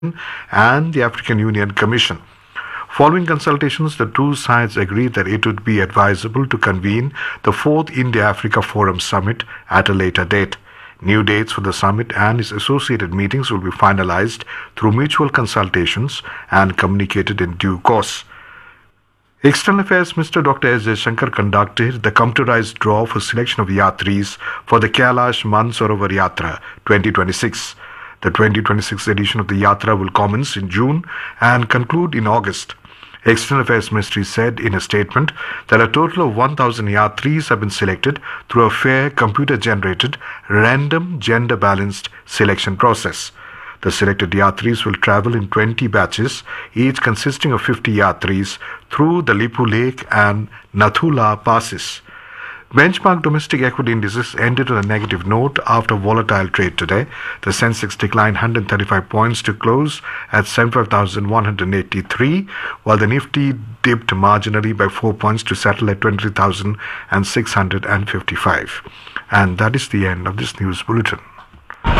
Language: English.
and the African Union Commission. Following consultations, the two sides agreed that it would be advisable to convene the fourth India-Africa Forum Summit at a later date. New dates for the summit and its associated meetings will be finalized through mutual consultations and communicated in due course. External Affairs Minister Dr. S. Jaishankar conducted the computerized draw for selection of yatris for the Kailash Mansarovar Yatra 2026. The 2026 edition of the Yatra will commence in June and conclude in August. External Affairs Ministry said in a statement that a total of 1,000 yatris have been selected through a fair, computer-generated, random, gender-balanced selection process. The selected yatris will travel in 20 batches, each consisting of 50 yatris, through the Lipu Lake and Nathula passes. Benchmark domestic equity indices ended on a negative note after volatile trade today. The Sensex declined 135 points to close at 75,183, while the Nifty dipped marginally by 4 points to settle at 23,655. And that is the end of this news bulletin.